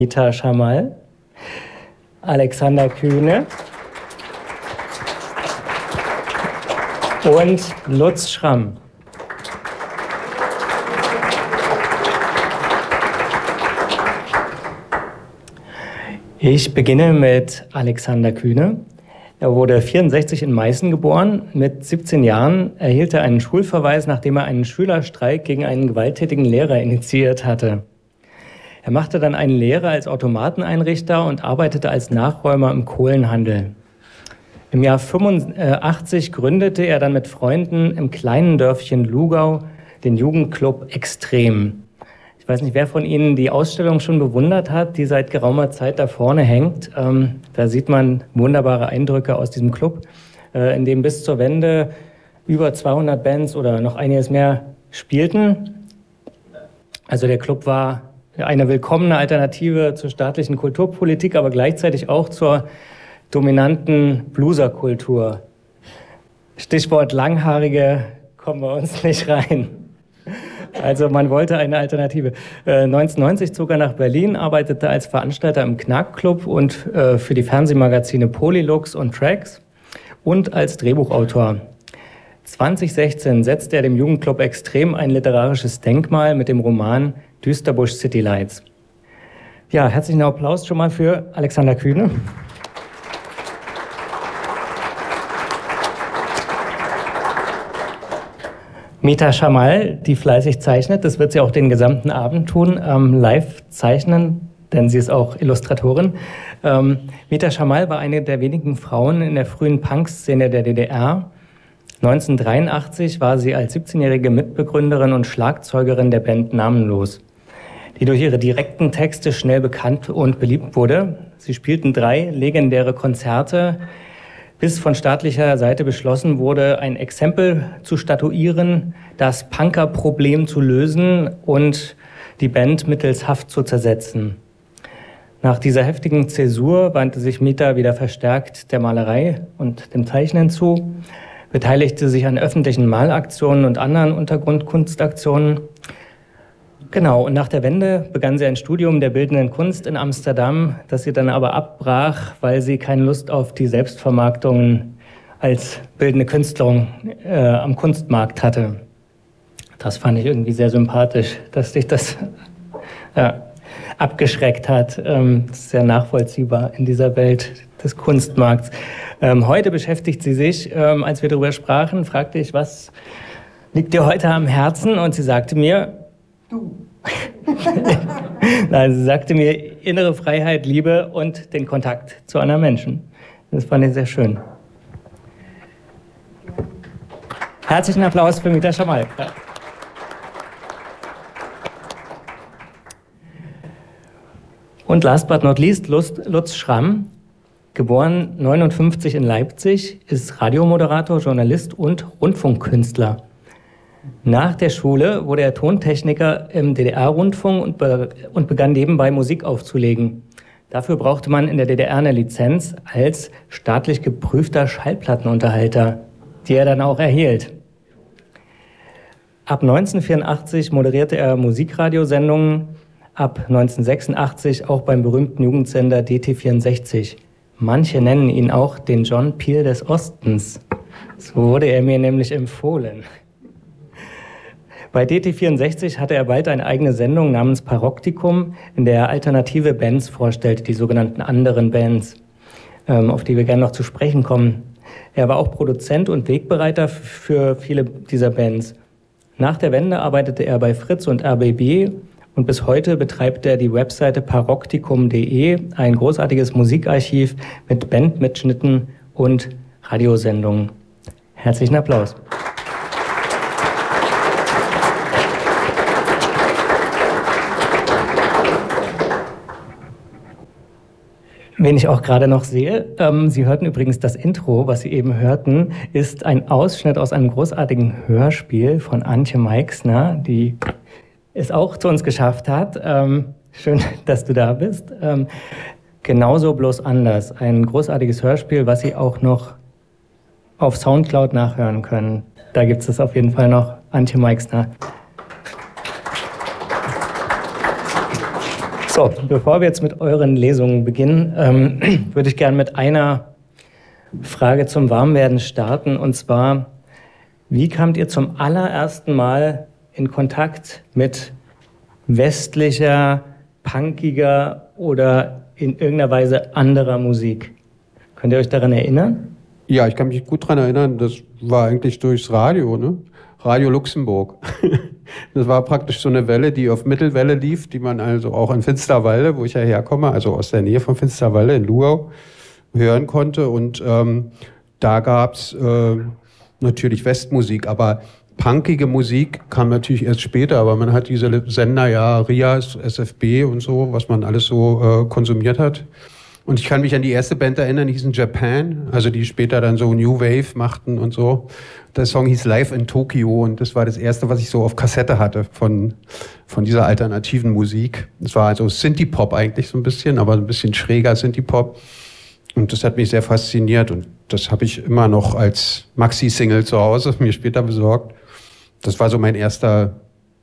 Mita Schamal, Alexander Kühne und Lutz Schramm. Ich beginne mit Alexander Kühne. Er wurde 1964 in Meißen geboren. Mit 17 Jahren erhielt er einen Schulverweis, nachdem er einen Schülerstreik gegen einen gewalttätigen Lehrer initiiert hatte. Er machte dann eine Lehre als Automateneinrichter und arbeitete als Nachräumer im Kohlenhandel. Im Jahr 1985 gründete er dann mit Freunden im kleinen Dörfchen Lugau den Jugendclub Extrem. Ich weiß nicht, wer von Ihnen die Ausstellung schon bewundert hat, die seit geraumer Zeit da vorne hängt. Da sieht man wunderbare Eindrücke aus diesem Club, in dem bis zur Wende über 200 Bands oder noch einiges mehr spielten. Also der Club war eine willkommene Alternative zur staatlichen Kulturpolitik, aber gleichzeitig auch zur dominanten Blueserkultur. Stichwort Langhaarige kommen bei uns nicht rein. Also man wollte eine Alternative. 1990 zog er nach Berlin, arbeitete als Veranstalter im Knackclub und für die Fernsehmagazine Polylux und Trax und als Drehbuchautor. 2016 setzte er dem Jugendclub Extrem ein literarisches Denkmal mit dem Roman Düsterbusch City Lights. Ja, herzlichen Applaus schon mal für Alexander Kühne. Mita Schamal, die fleißig zeichnet, das wird sie auch den gesamten Abend tun, live zeichnen, denn sie ist auch Illustratorin. Mita Schamal war eine der wenigen Frauen in der frühen Punk-Szene der DDR. 1983 war sie als 17-jährige Mitbegründerin und Schlagzeugerin der Band Namenlos, die durch ihre direkten Texte schnell bekannt und beliebt wurde. Sie spielten 3 legendäre Konzerte, bis von staatlicher Seite beschlossen wurde, ein Exempel zu statuieren, das Punker-Problem zu lösen und die Band mittels Haft zu zersetzen. Nach dieser heftigen Zäsur wandte sich Mita wieder verstärkt der Malerei und dem Zeichnen zu, beteiligte sich an öffentlichen Malaktionen und anderen Untergrundkunstaktionen. Genau, und nach der Wende begann sie ein Studium der bildenden Kunst in Amsterdam, das sie dann aber abbrach, weil sie keine Lust auf die Selbstvermarktung als bildende Künstlerin am Kunstmarkt hatte. Das fand ich irgendwie sehr sympathisch, dass dich das abgeschreckt hat. Das ist sehr nachvollziehbar in dieser Welt des Kunstmarkts. Heute beschäftigt sie sich, als wir darüber sprachen, fragte ich, was liegt dir heute am Herzen? Und sie sagte mir, du. Nein, sie sagte mir innere Freiheit, Liebe und den Kontakt zu anderen Menschen. Das fand ich sehr schön. Herzlichen Applaus für Mita Schamal. Ja. Und last but not least, Lutz Schramm, geboren 1959 in Leipzig, ist Radiomoderator, Journalist und Rundfunkkünstler. Nach der Schule wurde er Tontechniker im DDR-Rundfunk und begann nebenbei Musik aufzulegen. Dafür brauchte man in der DDR eine Lizenz als staatlich geprüfter Schallplattenunterhalter, die er dann auch erhielt. Ab 1984 moderierte er Musikradiosendungen, ab 1986 auch beim berühmten Jugendsender DT64. Manche nennen ihn auch den John Peel des Ostens. So wurde er mir nämlich empfohlen. Bei DT64 hatte er bald eine eigene Sendung namens Paroktikum, in der er alternative Bands vorstellte, die sogenannten anderen Bands, auf die wir gerne noch zu sprechen kommen. Er war auch Produzent und Wegbereiter für viele dieser Bands. Nach der Wende arbeitete er bei Fritz und RBB und bis heute betreibt er die Webseite paroktikum.de, ein großartiges Musikarchiv mit Bandmitschnitten und Radiosendungen. Herzlichen Applaus. Wen ich auch gerade noch sehe, Sie hörten übrigens das Intro, was Sie eben hörten, ist ein Ausschnitt aus einem großartigen Hörspiel von Antje Meixner, die es auch zu uns geschafft hat. Schön, dass du da bist. Genauso bloß anders. Ein großartiges Hörspiel, was Sie auch noch auf Soundcloud nachhören können. Da gibt es auf jeden Fall noch, Antje Meixner. So, bevor wir jetzt mit euren Lesungen beginnen, würde ich gerne mit einer Frage zum Warmwerden starten. Und zwar, wie kamt ihr zum allerersten Mal in Kontakt mit westlicher, punkiger oder in irgendeiner Weise anderer Musik? Könnt ihr euch daran erinnern? Ja, ich kann mich gut daran erinnern, das war eigentlich durchs Radio, ne? Radio Luxemburg. Das war praktisch so eine Welle, die auf Mittelwelle lief, die man also auch in Finsterwalde, wo ich ja herkomme, also aus der Nähe von Finsterwalde in Lugau, hören konnte. Und da gab's natürlich Westmusik, aber punkige Musik kam natürlich erst später, aber man hat diese Sender, ja, Rias, SFB und so, was man alles so konsumiert hat. Und ich kann mich an die erste Band erinnern, die hießen Japan, also die später dann so New Wave machten und so. Der Song hieß Live in Tokyo und das war das erste, was ich so auf Kassette hatte von dieser alternativen Musik. Das war also Synthie-Pop eigentlich so ein bisschen, aber ein bisschen schräger Synthie-Pop. Und das hat mich sehr fasziniert und das habe ich immer noch als Maxi-Single zu Hause mir später besorgt. Das war so meine erste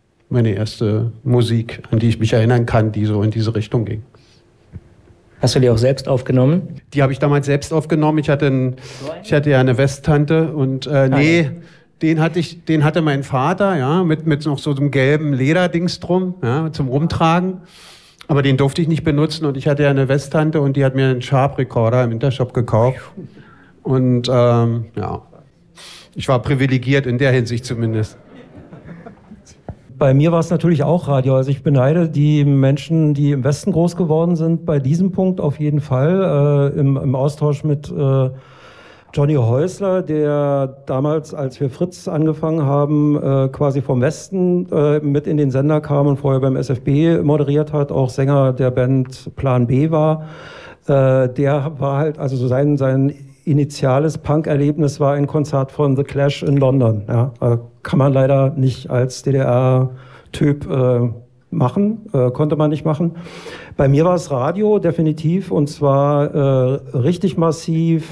Musik, an die ich mich erinnern kann, die so in diese Richtung ging. Hast du die auch selbst aufgenommen? Die habe ich damals selbst aufgenommen. Ich hatte ja eine Westtante und den hatte mein Vater, ja, mit noch so einem gelben Lederdings drum, ja, zum Rumtragen. Aber den durfte ich nicht benutzen und ich hatte ja eine Westtante und die hat mir einen Sharp-Recorder im Intershop gekauft. Und ja, ich war privilegiert in der Hinsicht zumindest. Bei mir war es natürlich auch Radio. Also ich beneide die Menschen, die im Westen groß geworden sind, bei diesem Punkt auf jeden Fall. Im Austausch mit Johnny Häusler, der damals, als wir Fritz angefangen haben, quasi vom Westen mit in den Sender kam und vorher beim SFB moderiert hat, auch Sänger der Band Plan B war. Der war halt, also sein initiales Punk-Erlebnis war ein Konzert von The Clash in London. Ja, kann man leider nicht als DDR-Typ machen, konnte man nicht machen. Bei mir war es Radio, definitiv, und zwar richtig massiv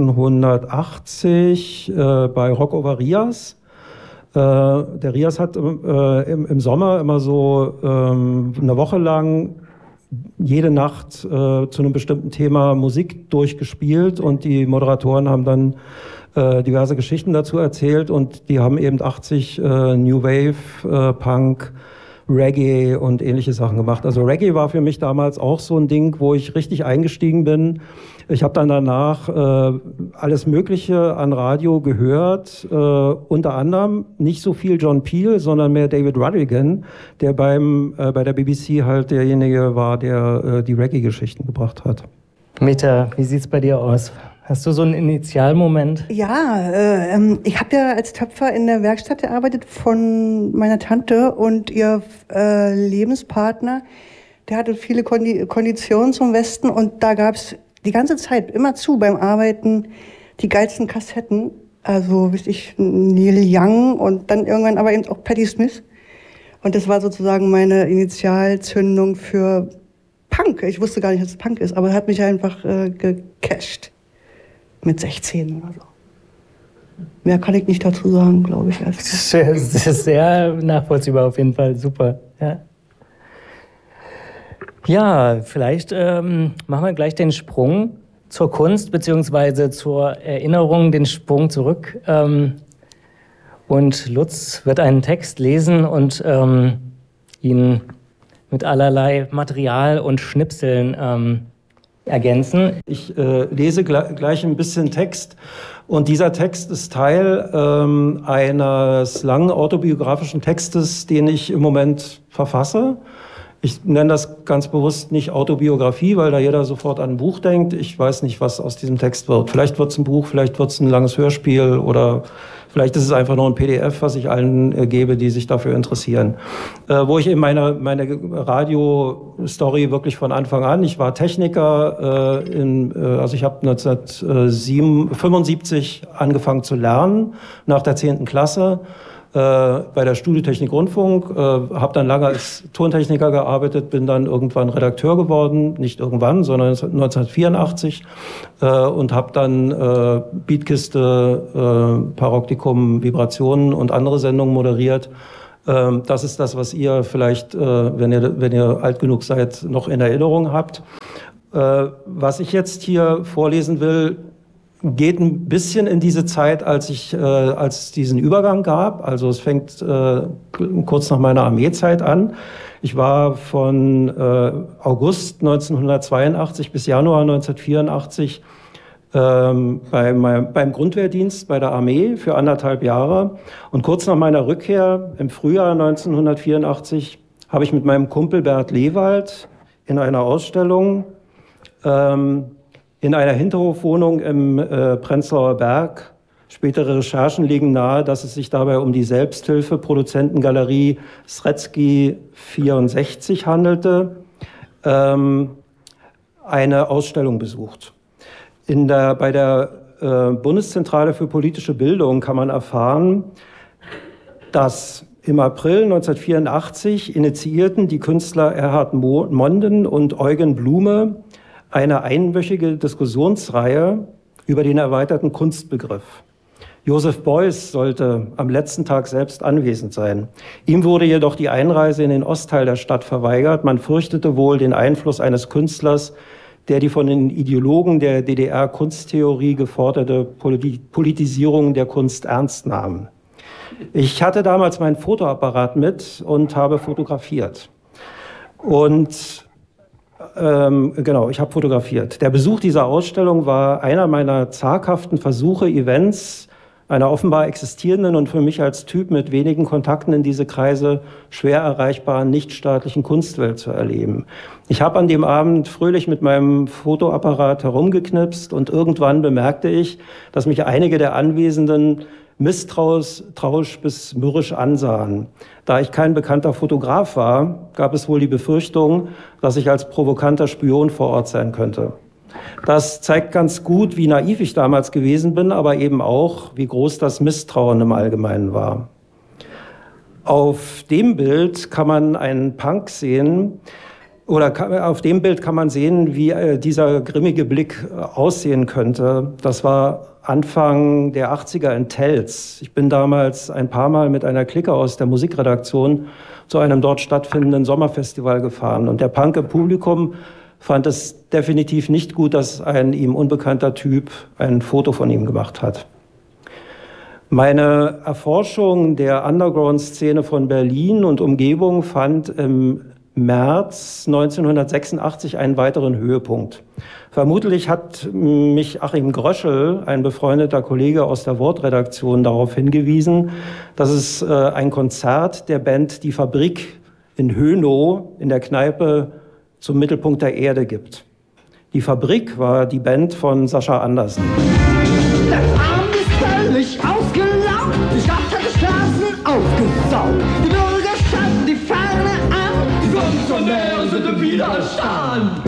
1980 bei Rock over Rias. Der Rias hat im Sommer immer so eine Woche lang jede Nacht zu einem bestimmten Thema Musik durchgespielt und die Moderatoren haben dann diverse Geschichten dazu erzählt und die haben eben 80 New Wave, Punk, Reggae und ähnliche Sachen gemacht. Also Reggae war für mich damals auch so ein Ding, wo ich richtig eingestiegen bin. Ich habe dann danach alles Mögliche an Radio gehört, unter anderem nicht so viel John Peel, sondern mehr David Ruddigan, der bei der BBC halt derjenige war, der die Reggae-Geschichten gebracht hat. Meta, wie sieht's bei dir aus? Hast du so einen Initialmoment? Ja, ich habe ja als Töpfer in der Werkstatt gearbeitet von meiner Tante und ihr Lebenspartner, der hatte viele Konditionen zum Westen und da gab's die ganze Zeit immer beim Arbeiten die geilsten Kassetten, also weiß ich, Neil Young und dann irgendwann aber eben auch Patti Smith und das war sozusagen meine Initialzündung für Punk. Ich wusste gar nicht, dass es Punk ist, aber hat mich einfach gecasht. Mit 16 oder so. Mehr kann ich nicht dazu sagen, glaube ich. Das ist sehr nachvollziehbar, auf jeden Fall. Super. Ja, vielleicht machen wir gleich den Sprung zur Kunst beziehungsweise zur Erinnerung, den Sprung zurück. Und Lutz wird einen Text lesen und ihn mit allerlei Material und Schnipseln ergänzen. Ich lese gleich ein bisschen Text und dieser Text ist Teil eines langen autobiografischen Textes, den ich im Moment verfasse. Ich nenne das ganz bewusst nicht Autobiografie, weil da jeder sofort an ein Buch denkt. Ich weiß nicht, was aus diesem Text wird. Vielleicht wird es ein Buch, vielleicht wird es ein langes Hörspiel oder vielleicht ist es einfach nur ein PDF, was ich allen gebe, die sich dafür interessieren. Wo ich eben meine Radio-Story wirklich von Anfang an, ich war Techniker, also ich habe 1975 angefangen zu lernen, nach der 10. Klasse. Bei der Studiotechnik Rundfunk, habe dann lange als Tontechniker gearbeitet, bin dann irgendwann Redakteur geworden, nicht irgendwann, sondern 1984 und habe dann Beatkiste, Paroktikum, Vibrationen und andere Sendungen moderiert Das ist das, was ihr vielleicht, wenn ihr alt genug seid, noch in Erinnerung habt. Was ich jetzt hier vorlesen will, geht ein bisschen in diese Zeit, als es diesen Übergang gab. Also es fängt kurz nach meiner Armeezeit an. Ich war von August 1982 bis Januar 1984 beim Grundwehrdienst bei der Armee für 1,5 Jahre. Und kurz nach meiner Rückkehr im Frühjahr 1984 habe ich mit meinem Kumpel Bert Lewald in einer Ausstellung in einer Hinterhofwohnung im Prenzlauer Berg. Spätere Recherchen legen nahe, dass es sich dabei um die Selbsthilfe-Produzentengalerie Sredsky 64 handelte, eine Ausstellung besucht. Bei der Bundeszentrale für politische Bildung kann man erfahren, dass im April 1984 initiierten die Künstler Erhard Monden und Eugen Blume eine einwöchige Diskussionsreihe über den erweiterten Kunstbegriff. Joseph Beuys sollte am letzten Tag selbst anwesend sein. Ihm wurde jedoch die Einreise in den Ostteil der Stadt verweigert. Man fürchtete wohl den Einfluss eines Künstlers, der die von den Ideologen der DDR-Kunsttheorie geforderte Politisierung der Kunst ernst nahm. Ich hatte damals meinen Fotoapparat mit und habe fotografiert. Ich habe fotografiert. Der Besuch dieser Ausstellung war einer meiner zaghaften Versuche, Events einer offenbar existierenden und für mich als Typ mit wenigen Kontakten in diese Kreise schwer erreichbaren nichtstaatlichen Kunstwelt zu erleben. Ich habe an dem Abend fröhlich mit meinem Fotoapparat herumgeknipst und irgendwann bemerkte ich, dass mich einige der Anwesenden misstrauisch bis mürrisch ansahen. Da ich kein bekannter Fotograf war, gab es wohl die Befürchtung, dass ich als provokanter Spion vor Ort sein könnte. Das zeigt ganz gut, wie naiv ich damals gewesen bin, aber eben auch, wie groß das Misstrauen im Allgemeinen war. Auf dem Bild kann man einen Punk sehen, auf dem Bild kann man sehen, wie dieser grimmige Blick aussehen könnte. Das war Anfang der 80er in Telz. Ich bin damals ein paar Mal mit einer Clique aus der Musikredaktion zu einem dort stattfindenden Sommerfestival gefahren. Und der Punk im Publikum fand es definitiv nicht gut, dass ein ihm unbekannter Typ ein Foto von ihm gemacht hat. Meine Erforschung der Underground-Szene von Berlin und Umgebung fand im März 1986 einen weiteren Höhepunkt. Vermutlich hat mich Achim Gröschel, ein befreundeter Kollege aus der Wortredaktion, darauf hingewiesen, dass es ein Konzert der Band Die Fabrik in Hönow in der Kneipe zum Mittelpunkt der Erde gibt. Die Fabrik war die Band von Sascha Andersen. Der Abend ist völlig ausgelaugt, die Stadt hat die Straßen aufgesaugt. Die Bürger schalten die Fahne an, die Funktionäre sind im Widerstand.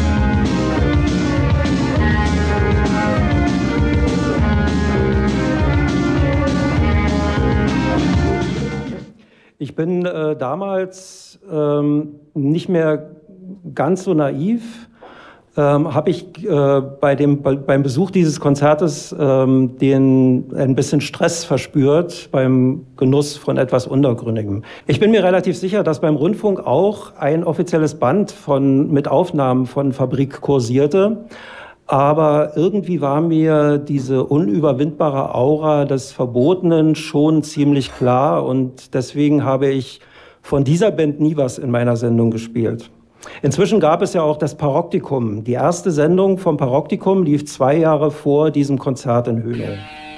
Ich bin damals nicht mehr ganz so naiv, habe ich beim Besuch dieses Konzertes ein bisschen Stress verspürt beim Genuss von etwas Untergründigem. Ich bin mir relativ sicher, dass beim Rundfunk auch ein offizielles Band mit Aufnahmen von Fabrik kursierte. Aber irgendwie war mir diese unüberwindbare Aura des Verbotenen schon ziemlich klar und deswegen habe ich von dieser Band nie was in meiner Sendung gespielt. Inzwischen gab es ja auch das Paroktikum. Die erste Sendung vom Paroktikum lief 2 Jahre vor diesem Konzert in Hönow.